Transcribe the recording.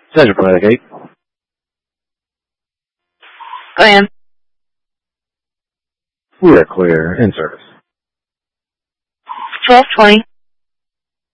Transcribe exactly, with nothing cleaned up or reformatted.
Center Planet eight. Go ahead. We are clear. In service. twelve twenty.